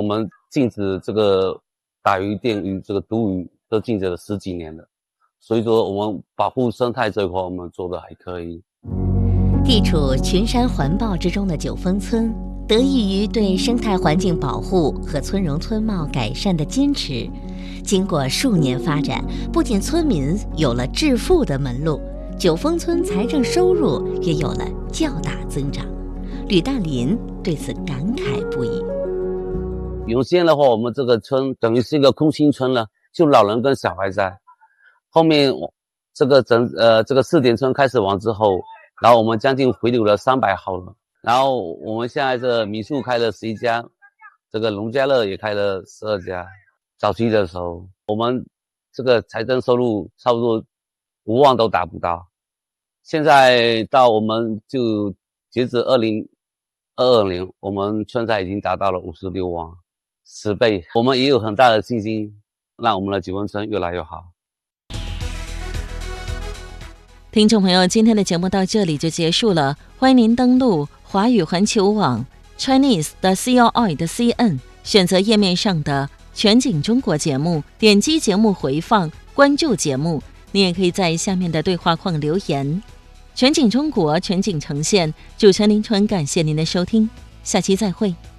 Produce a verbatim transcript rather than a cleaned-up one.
们禁止这个打鱼、电鱼、这个毒鱼都禁止了十几年了，所以说我们保护生态这一块我们做的还可以。 地处群山环抱之中的九峰村，得益于对生态环境保护和村容村貌改善的坚持，经过数年发展，不仅村民有了致富的门路，九峰村财政收入也有了较大增长。吕大林对此感慨不已。 原先的话，我们这个村等于是一个空心村了，就老人跟小孩在。后面这个整呃这个四点村开始完之后，然后我们将近回流了三百号了。然后我们现在这民宿开了十一家，这个农家乐也开了十二家。早期的时候，我们这个财政收入差不多五万都达不到。现在到我们就截止二零二二年，我们村财已经达到了五十六万，十倍。我们也有很大的信心，让我们的九峰村越来越好。 听众朋友，今天的节目到这里就结束了，欢迎您登录华语环球网 Chinese 的 C L I 的 C N， 选择页面上的全景中国节目，点击节目回放，关注节目。你也可以在下面的对话框留言。全景中国，全景呈现，主持人林纯，感谢您的收听，下期再会。